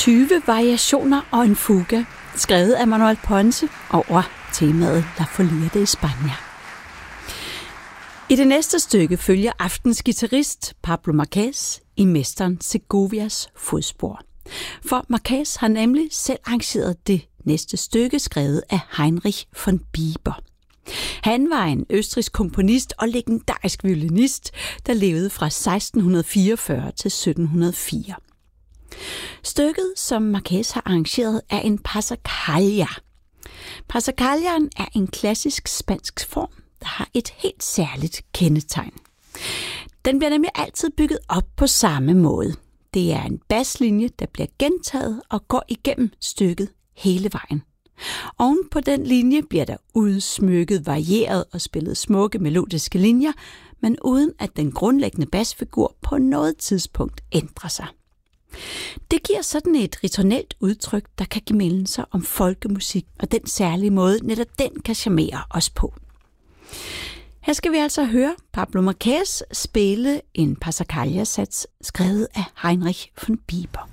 20 variationer og en fuga, skrevet af Manuel Ponce over temaet La Folia de España. I det næste stykke følger aftens guitarist Pablo Marquez i mesteren Segovias fodspor. For Marquez har nemlig selv arrangeret det næste stykke, skrevet af Heinrich von Bieber. Han var en østrigsk komponist og legendarisk violinist, der levede fra 1644 til 1704. Stykket, som Marquez har arrangeret, er en passacaglia. Passacagliaen er en klassisk spansk form, der har et helt særligt kendetegn. Den bliver nemlig altid bygget op på samme måde. Det er en baslinje, der bliver gentaget og går igennem stykket hele vejen. Oven på den linje bliver der udsmykket, varieret og spillet smukke melodiske linjer, men uden at den grundlæggende basfigur på noget tidspunkt ændrer sig. Det giver sådan et ritornelt udtryk, der kan give mindelser om folkemusik, og den særlige måde, netop den kan charmere os på. Her skal vi altså høre Pablo Marquez spille en passacaglia-sats skrevet af Heinrich von Bieber.